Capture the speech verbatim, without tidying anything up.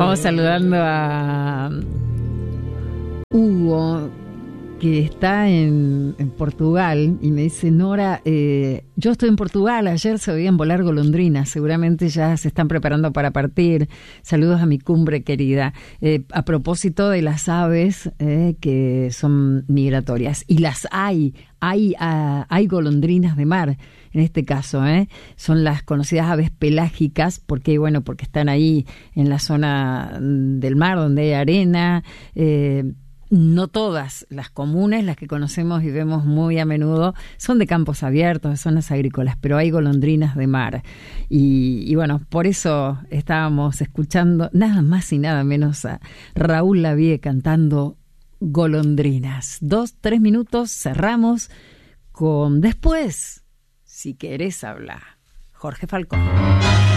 Estamos saludando a Hugo, que está en, en Portugal, y me dice: Nora, eh, yo estoy en Portugal, ayer se oían volar golondrinas, seguramente ya se están preparando para partir. Saludos a mi cumbre querida. Eh, a propósito de las aves eh, que son migratorias, y las hay, hay, uh, hay golondrinas de mar. En este caso, ¿eh? Son las conocidas aves pelágicas, porque bueno, porque están ahí en la zona del mar donde hay arena. Eh, no todas las comunes, las que conocemos y vemos muy a menudo, son de campos abiertos, de zonas agrícolas, pero hay golondrinas de mar. Y, y bueno, por eso estábamos escuchando nada más y nada menos a Raúl Lavie cantando Golondrinas. Dos, tres minutos, cerramos con Después, si querés hablar. Jorge Falcón.